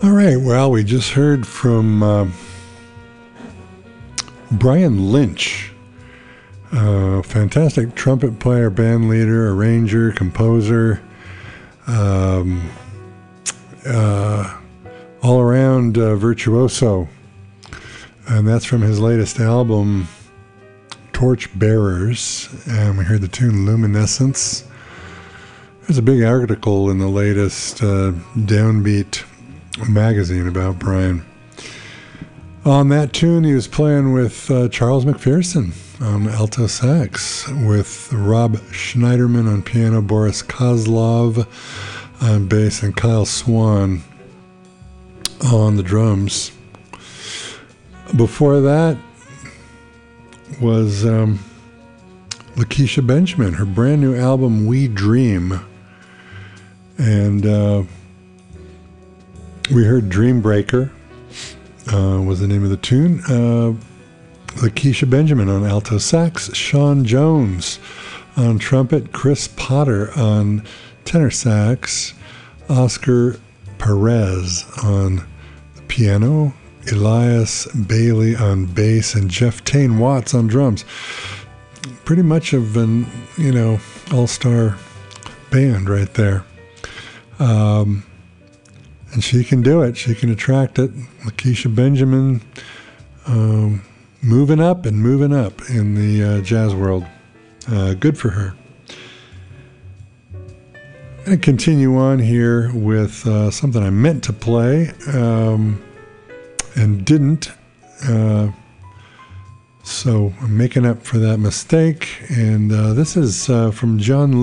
All right, well, we just heard from Brian Lynch, fantastic trumpet player, band leader, arranger, composer, all-around virtuoso. And that's from his latest album, Torch Bearers, and we heard the tune Luminescence. There's a big article in the latest Downbeat magazine about Brian. On that tune, he was playing with Charles McPherson on alto sax, with Rob Schneiderman on piano, Boris Kozlov on bass, and Kyle Swan on the drums. Before that was Lakeisha Benjamin, her brand new album, We Dream. And we heard Dream Breaker was the name of the tune. Lakeisha Benjamin on alto sax, Sean Jones on trumpet, Chris Potter on tenor sax, Oscar Perez on the piano, Elias Bailey on bass, and Jeff Tane Watts on drums. Pretty much of an, all-star band right there. And she can do it. She can attract it. Lakeisha Benjamin, moving up in the jazz world. Good for her. And continue on here with something I meant to play and didn't. So I'm making up for that mistake. And this is from John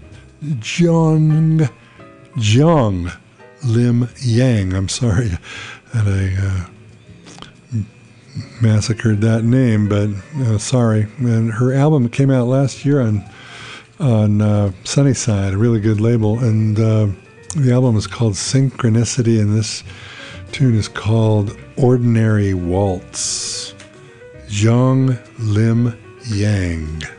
Lim Yang. I'm sorry that I massacred that name, but sorry. And her album came out last year on Sunnyside, a really good label, and the album is called Synchronicity, and this tune is called Ordinary Waltz. Zhang Lim Yang.